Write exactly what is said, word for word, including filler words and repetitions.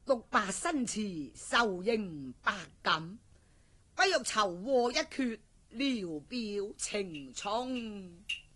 獨霸新詞，受刑百錦，不欲籌禍一決，聊表情衷。